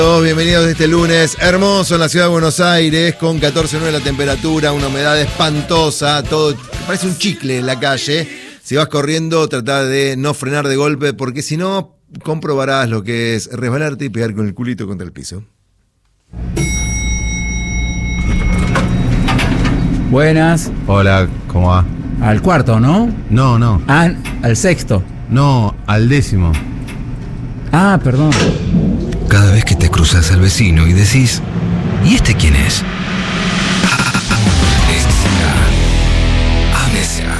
Bienvenidos este lunes hermoso en la ciudad de Buenos Aires, con 14,9 la temperatura, una humedad espantosa, todo parece un chicle en la calle. Si vas corriendo, trata de no frenar de golpe, porque si no, comprobarás lo que es resbalarte y pegar con el culito contra el piso. Buenas. Hola, ¿cómo va? Al cuarto, ¿no? No. Ah, al sexto. No, al 10º. Ah, perdón. Cada vez que te cruzas al vecino y decís, ¿y este quién es? Amnesia.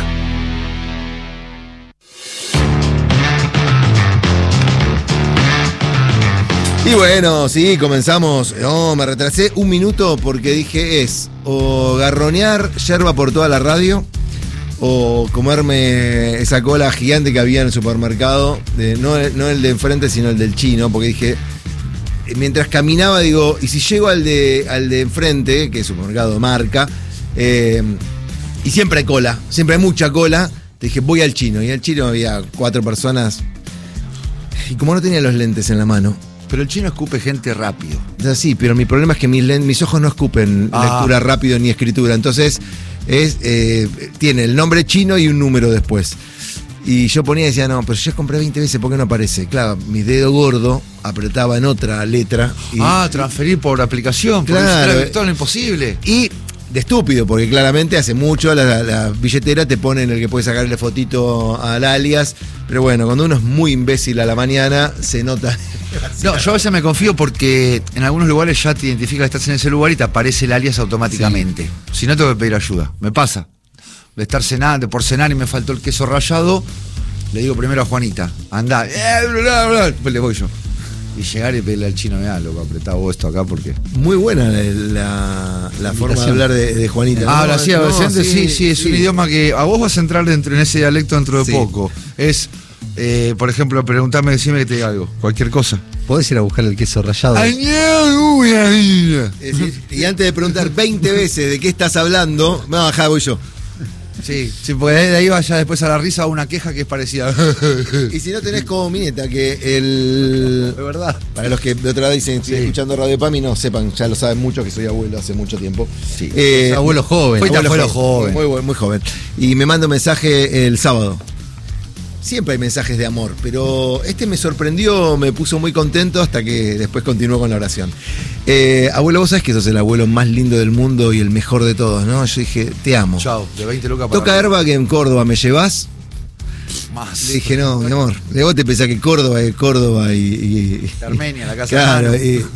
Y bueno, sí, comenzamos. No, me retrasé un minuto porque dije o garronear yerba por toda la radio o comerme esa cola gigante que había en el supermercado, no el de enfrente, sino el del chino, porque dije, mientras caminaba, digo, y si llego al de enfrente, que es supermercado de marca, y siempre hay cola, siempre hay mucha cola, te dije, voy al chino, y al chino había 4 personas, y como no tenía los lentes en la mano. Pero el chino escupe gente rápido. Sí, pero mi problema es que mis ojos no escupen lectura rápido ni escritura, entonces tiene el nombre chino y un número después. Y yo ponía y decía, no, pero yo compré 20 veces, ¿por qué no aparece? Claro, mi dedo gordo apretaba en otra letra. Transferir por aplicación, por todo lo imposible. Y de estúpido, porque claramente hace mucho la billetera te pone en el que puedes sacarle fotito al alias. Pero bueno, cuando uno es muy imbécil a la mañana, se nota. No, yo a veces me confío porque en algunos lugares ya te identifica que estás en ese lugar y te aparece el alias automáticamente. Sí. Si no, tengo que pedir ayuda. Me pasa. De estar por cenar y me faltó el queso rallado, le digo primero a Juanita, andá, después le voy yo. Y llegar y pedirle al chino, loco, apretá vos esto acá porque... Muy buena la forma de hablar de Juanita. Habla así, sí, es un idioma que a vos vas a entrar en ese dialecto dentro de poco. Es, por ejemplo, preguntame, decime que te diga algo, cualquier cosa. ¿Podés ir a buscar el queso rallado? Y antes de preguntar 20 veces de qué estás hablando, me va a bajar, voy yo. Sí, porque de ahí vaya después a la risa una queja que es parecida. Y si no tenés como Mineta, que es verdad. Para los que de otra vez dicen, estoy escuchando Radio Pami, no sepan, ya lo saben mucho, que soy abuelo hace mucho tiempo. Sí. Abuelo joven. Abuelo joven. Muy joven. Y me manda un mensaje el sábado. Siempre hay mensajes de amor, pero este me sorprendió, me puso muy contento hasta que después continuó con la oración. Abuelo, vos sabés que sos el abuelo más lindo del mundo y el mejor de todos, ¿no? Yo dije, te amo. Chao, de 20 lucas para... Toca Airbag en Córdoba, ¿me llevás? Más. Le dije, no, mi amor, de vos te pensás que Córdoba es Córdoba y Armenia, la casa claro, de Manu.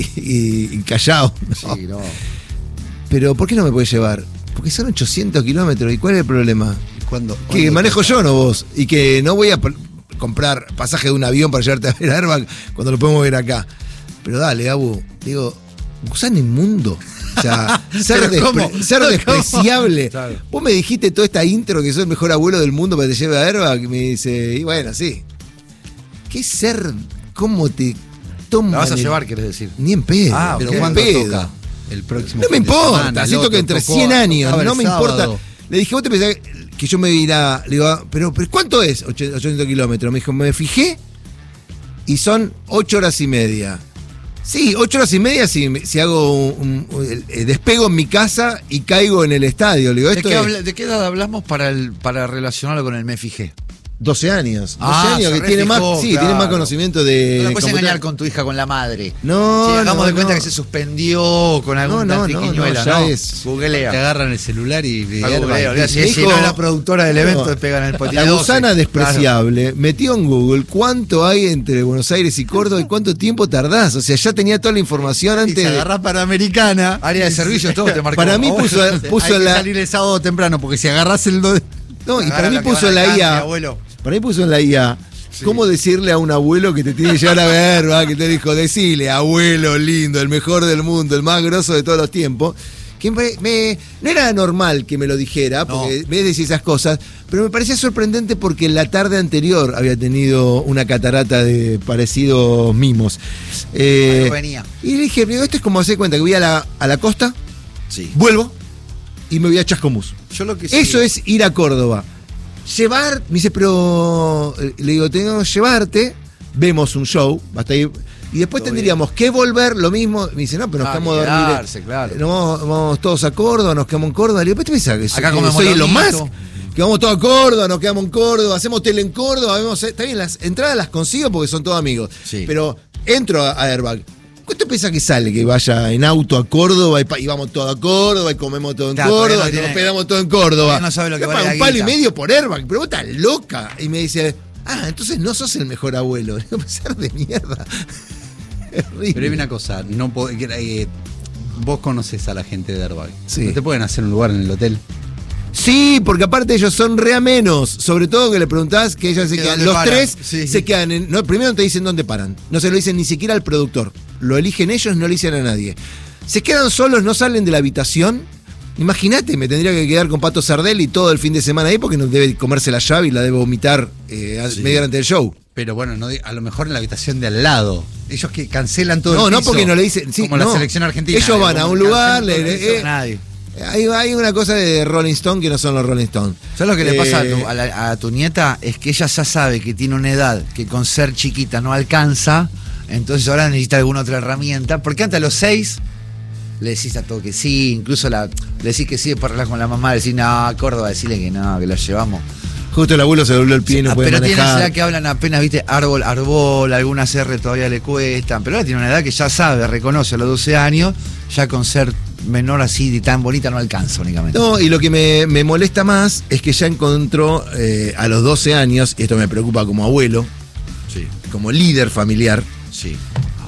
y Callao. ¿No? Sí, no. Pero, ¿por qué no me podés llevar? Porque son 800 kilómetros, ¿y cuál es el problema? ¿Cuándo Que manejo yo, no vos. Y que no voy a comprar pasaje de un avión para llevarte a ver a Airbag cuando lo podemos ver acá. Pero dale, Abu. Digo, gusán inmundo. O sea, ser despreciable. Claro. Vos me dijiste toda esta intro que sos el mejor abuelo del mundo para que te lleve a Airbag. Y me dice, y bueno, sí. ¿Qué ser? ¿Cómo te toman? ¿La vas a llevar, querés decir? Ni en pedo. Pero ¿cuándo pedo. toca? El próximo. No me importa, así toca entre 100 años, no me importa. Sábado. Le dije, vos te pensás que yo me irá. Le digo, pero ¿cuánto es 800 kilómetros? Me dijo, me fijé y son 8 horas y media. Sí, 8 horas y media si hago despego en mi casa y caigo en el estadio. Le digo, ¿De qué edad hablamos para relacionarlo con el me fijé? 12 años. 12 Ah, años se que tiene más, refijó, sí, claro. tiene más conocimiento de. No te puedes computadora. engañar con tu hija, con la madre. No, Si hagamos no, de cuenta no. que se suspendió con alguna triquiñuela, ya ¿no? es. Googlea. Te agarran el celular y... Si Me si dijo- no es la productora del evento, te pegan el potito. La gusana despreciable metió en Google cuánto hay entre Buenos Aires y Córdoba y cuánto tiempo tardás. O sea, ya tenía toda la información Y antes. se agarra Panamericana. Área de servicios, todo te marcó. Para mí Oh, puso Hay que la. salir el sábado temprano, porque si agarrás el... No, y agarra para mí lo que puso van en al la alcance, IA. abuelo. Para mí puso en la IA. ¿Cómo decirle a un abuelo que te tiene que llegar a ver, va? Que te dijo, decile, abuelo lindo, el mejor del mundo, el más grosso de todos los tiempos? Que no era normal que me lo dijera, porque me decía esas cosas, pero me parecía sorprendente porque la tarde anterior había tenido una catarata de parecidos mimos. Venía. Y le dije, esto es como hacer cuenta que voy a la costa, Sí. vuelvo y me voy a Chascomús. Yo lo que Eso es ir a Córdoba. Me dice, pero le digo, tengo que llevarte, vemos un show, hasta ahí. Y después Todo tendríamos que volver, lo mismo. Me dice, no, pero nos quedamos a dormir. quedarse, claro. No, vamos todos a Córdoba, nos quedamos en Córdoba. Y después te piensas que Acá que comemos soy Elon lomito. Musk, que vamos todos a Córdoba, nos quedamos en Córdoba, hacemos tele en Córdoba, está bien, las entradas las consigo porque son todos amigos. Sí. Pero entro a Airbag. ¿Cuánto piensa que sale que vaya en auto a Córdoba y vamos todos a Córdoba y comemos todo en Claro, Córdoba todavía y no nos tiene- hospedamos todo en Córdoba? todavía no sabe lo que Yo vale pago la un palo y guita. medio por Airbag, pero vos estás loca. Y me dice, entonces no sos el mejor abuelo. Le digo, ser de mierda. Es horrible. Pero hay una cosa, no vos conoces a la gente de Airbag. Sí. ¿No te pueden hacer un lugar en el hotel? Sí, porque aparte ellos son re amenos. Sobre todo que le preguntás que ellos se ¿Que quedan. dónde Los paran? tres Sí. se quedan en. No, primero no te dicen dónde paran. No se lo dicen ni siquiera al productor. Lo eligen ellos, no le dicen a nadie. Se quedan solos, no salen de la habitación. Imagínate, me tendría que quedar con Pato Sardelli todo el fin de semana ahí porque no debe comerse la llave y la debe vomitar media hora antes del show. Pero bueno, no, a lo mejor en la habitación de al lado. Ellos que cancelan todo No, el no, piso, porque no le dicen. Sí, como no. la selección argentina. Ellos van a como un que lugar, cancelan todo el piso. Nadie. hay una cosa de Rolling Stone que no son los Rolling Stone. ¿Sabes lo que le pasa Eh, a tu nieta? Es que ella ya sabe que tiene una edad que con ser chiquita no alcanza, entonces ahora necesita alguna otra herramienta, porque antes a los 6 le decís a todo que sí, incluso le decís que sí, después hablar con la mamá, le decís, no, Córdoba, decirle que no, que la llevamos. Justo el abuelo se dobló el pie y no puede Pero tiene esa edad manejar. que hablan apenas, viste, árbol, algunas R todavía le cuestan, pero ahora tiene una edad que ya sabe, reconoce a los 12 años, ya con ser menor así y tan bonita no alcanza únicamente. No, y lo que me molesta más es que ya encontró a los 12 años, y esto me preocupa como abuelo, Sí, como líder familiar, sí.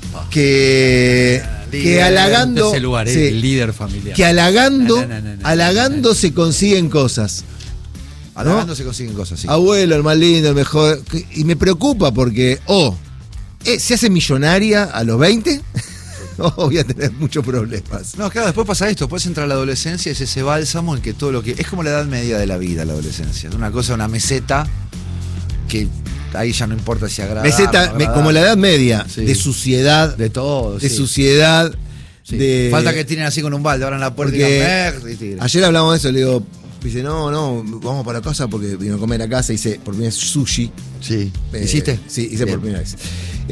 que Líder, halagando, Ese lugar, sí, el líder familiar. que halagando, No. halagando se consiguen cosas. Halagando se consiguen cosas, sí. Abuelo, el más lindo, el mejor. Y me preocupa porque, se hace millonaria a los 20, voy a tener muchos problemas. No, claro, después pasa esto, después entra la adolescencia, es ese bálsamo en que todo lo que... Es como la edad media de la vida, la adolescencia. Es una cosa, una meseta que ahí ya no importa si agrada. Meseta, como la Edad Media, Sí. de suciedad, De todo, de sí. suciedad, Sí. de... Falta que tiren así con un balde, abran la puerta y Porque digan, "Merda", y tiren. ayer hablamos de eso, le digo, dice, no, vamos para casa porque vino a comer a casa, hice por primera vez sushi. Sí. ¿Hiciste? Sí, hice por Bien. primera vez.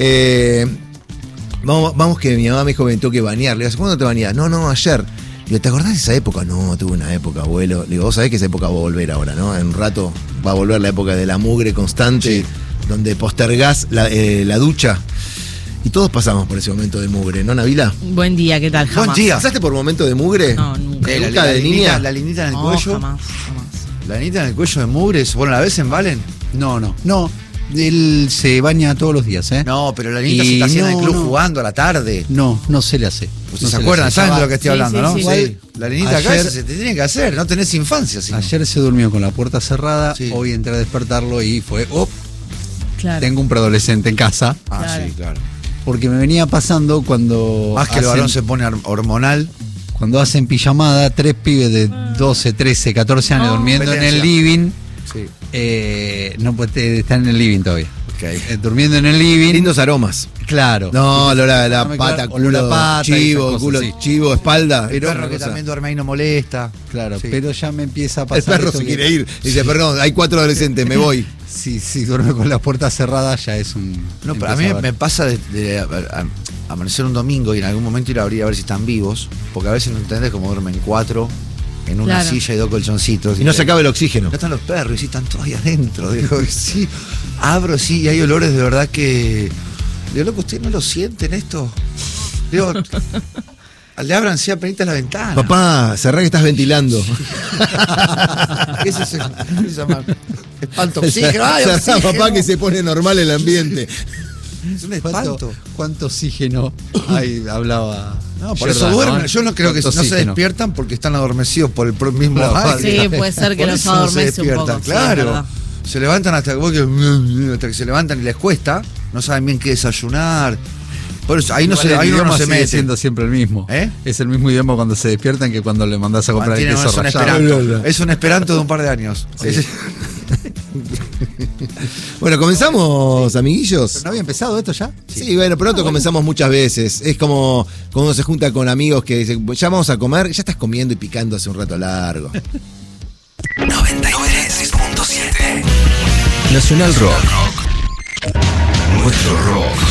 Vamos que mi mamá me dijo que me tengo que bañar. Le digo, ¿hace cuándo te bañás? No, ayer. Le digo, ¿te acordás de esa época? No, tuve una época, abuelo. Le digo, vos sabés que esa época va a volver ahora, ¿no? En un rato va a volver la época de la mugre constante, Sí. donde postergás la ducha. Y todos pasamos por ese momento de mugre, ¿no, Nabila? Buen día, ¿qué tal? Buen Jamás. día. ¿Pasaste por momento de mugre? No, nunca. ¿Nunca de niña? La linita en el No, cuello. jamás. La linita en el cuello de mugres. Bueno, ¿la ves en Valen? No. Él se baña todos los días, ¿eh? No, pero la linita Y se está haciendo en el no, club no. jugando a la tarde. No se le hace. ¿Ustedes No se le acuerdan? hace. ¿Saben de lo que estoy Sí, hablando, sí, no? sí, Sí. La linita acá Ayer- se te tiene que hacer, no tenés infancia. Si no. Ayer se durmió con la puerta cerrada, Sí. hoy entré a despertarlo y fue, Claro. tengo un preadolescente en casa. Ah, Claro. sí, claro. Porque me venía pasando cuando Más que el varón se pone hormonal. cuando hacen pijamada, 3 pibes de 12, 13, 14 años durmiendo en el Competencia. living. Sí. No puede estar en el living todavía. Ok. Durmiendo en el living. Lindos aromas. Claro. No, la No me pata, acuerdo, culo, la pata y chivo, esas culo, cosas, sí. chivo, espalda. El Era perro una que cosa. también duerme ahí no molesta. Claro, Sí. pero ya me empieza a pasar. El perro esto se que- quiere ir. Dice, perdón, hay 4 adolescentes, me voy. Si duerme con la puerta cerrada ya es un... No, pero a empieza mí ver. me pasa de amanecer un domingo y en algún momento ir a abrir a ver si están vivos, porque a veces no entendés cómo duermen 4 en una Claro. silla y 2 colchoncitos. Y no se acaba el oxígeno. No están los perros y sí están todos ahí adentro. Digo, sí, abro, sí, y hay olores de verdad que. Digo, loco, ¿ustedes no lo sienten esto? Digo, le abran sí apenas la ventana. Papá, cerrá que estás ventilando. ¿Qué es eso? ¿Qué se llama? Espanto oxígeno. ¡Ay, Cerrá, oxígeno! papá, que se pone normal el ambiente. Es un espanto. ¿Cuánto oxígeno? Ahí hablaba. No, por eso Jordan, duermen. ¿no? Yo no creo que no ¿Cuánto se oxígeno? despiertan porque están adormecidos por el mismo Claro, aire. Sí, puede ser que Por los eso no se adormece un despiertan, poco. sí, claro. es verdad. Se levantan hasta que se levantan y les cuesta, no saben bien qué desayunar. Por eso, ahí, no Igual se, el ahí uno idioma no se sigue mete. siendo siempre el mismo. ¿Eh? Es el mismo idioma cuando se despiertan que cuando le mandás a comprar el Mantienen- queso es un rallado. esperanto. Es un esperanto de un par de años. Es- Bueno, comenzamos, amiguillos. ¿No había empezado esto ya? Sí, bueno, pronto comenzamos muchas veces. Es como cuando uno se junta con amigos que dicen, ya vamos a comer, ya estás comiendo y picando hace un rato largo. 93.7 Nacional Rock. Nuestro rock.